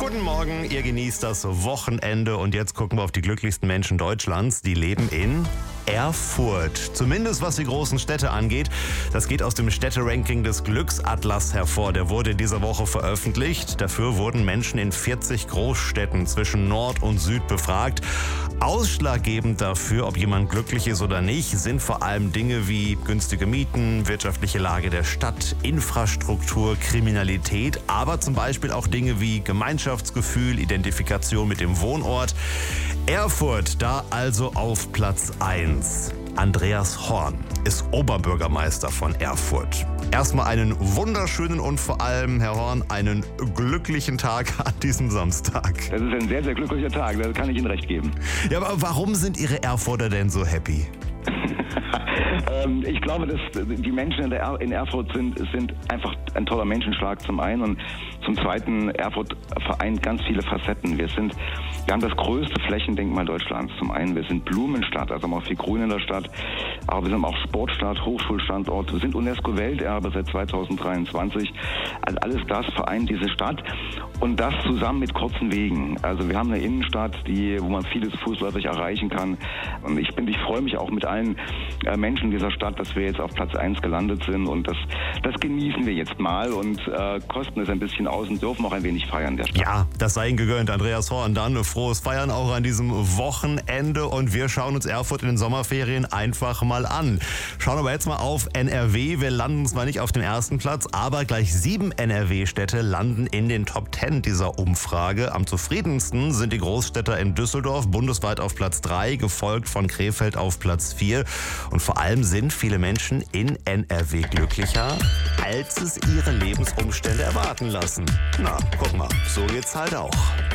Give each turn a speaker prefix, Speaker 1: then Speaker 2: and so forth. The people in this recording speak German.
Speaker 1: Guten Morgen, ihr genießt das Wochenende und jetzt gucken wir auf die glücklichsten Menschen Deutschlands. Die leben in Erfurt. Zumindest was die großen Städte angeht. Das geht aus dem Städteranking des Glücksatlas hervor. Der wurde in dieser Woche veröffentlicht. Dafür wurden Menschen in 40 Großstädten zwischen Nord und Süd befragt. Ausschlaggebend dafür, ob jemand glücklich ist oder nicht, sind vor allem Dinge wie günstige Mieten, wirtschaftliche Lage der Stadt, Infrastruktur, Kriminalität, aber zum Beispiel auch Dinge wie Gemeinschaftsgefühl, Identifikation mit dem Wohnort. Erfurt da also auf Platz 1. Andreas Horn ist Oberbürgermeister von Erfurt. Erstmal einen wunderschönen und vor allem, Herr Horn, einen glücklichen Tag an diesem Samstag.
Speaker 2: Das ist ein sehr, sehr glücklicher Tag, da kann ich Ihnen recht geben.
Speaker 1: Ja, aber warum sind Ihre Erfurter denn so happy?
Speaker 2: Ich glaube, dass die Menschen in Erfurt sind einfach ein toller Menschenschlag zum einen und zum zweiten, Erfurt vereint ganz viele Facetten. Wir haben das größte Flächendenkmal Deutschlands zum einen. Wir sind Blumenstadt, also haben auch viel Grün in der Stadt, aber wir sind auch Sportstadt, Hochschulstandort. Wir sind UNESCO-Welterbe seit 2023. Also alles das vereint diese Stadt und das zusammen mit kurzen Wegen. Also wir haben eine Innenstadt, wo man vieles fußläufig erreichen kann. Und ich freue mich auch mit allen Menschen dieser Stadt, dass wir jetzt auf Platz 1 gelandet sind und das genießen wir jetzt mal und kosten es ein bisschen aus und dürfen auch ein wenig feiern der Stadt.
Speaker 1: Ja, das sei Ihnen gegönnt, Andreas Horn. Dann frohes Feiern auch an diesem Wochenende und wir schauen uns Erfurt in den Sommerferien einfach mal an. Schauen aber jetzt mal auf NRW. Wir landen zwar nicht auf dem ersten Platz, aber gleich 7 NRW-Städte landen in den Top 10 dieser Umfrage. Am zufriedensten sind die Großstädter in Düsseldorf, bundesweit auf Platz 3, gefolgt von Krefeld auf Platz 4. Und vor allem sind viele Menschen in NRW glücklicher, als es ihre Lebensumstände erwarten lassen. Na, guck mal, so geht's halt auch.